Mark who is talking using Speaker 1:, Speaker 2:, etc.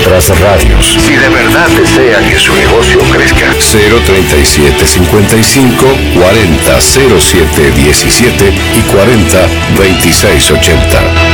Speaker 1: otras radios.
Speaker 2: Si de verdad desea que su negocio crezca.
Speaker 1: 037 55 40 07 17 y 40 26 80.